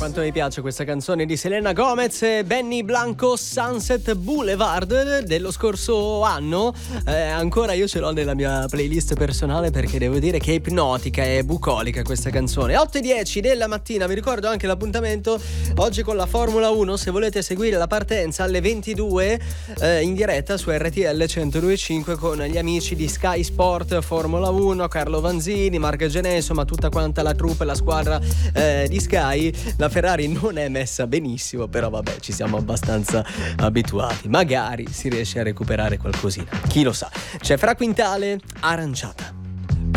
quanto mi piace questa canzone di Selena Gomez e Benny Blanco, Sunset Boulevard dello scorso anno. Ancora io ce l'ho nella mia playlist personale perché devo dire che è ipnotica e bucolica questa canzone. 8:10 della mattina, vi ricordo anche l'appuntamento oggi con la Formula 1. Se volete seguire la partenza alle 22 in diretta su RTL 102.5 con gli amici di Sky Sport Formula 1, Carlo Vanzini, Marco Genè, insomma tutta quanta la troupe, la squadra di Sky. La Ferrari non è messa benissimo, però vabbè, ci siamo abbastanza abituati. Magari si riesce a recuperare qualcosina, chi lo sa. C'è Fra Quintale, Aranciata.